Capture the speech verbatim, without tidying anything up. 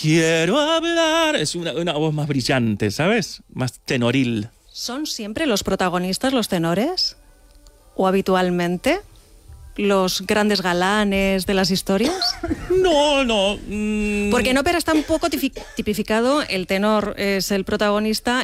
quiero hablar. Es una, una voz más brillante, ¿sabes? Más tenoril. ¿Son siempre los protagonistas los tenores? ¿O habitualmente los grandes galanes de las historias? No, no. Mmm... Porque en ópera está un poco tipificado, el tenor es el protagonista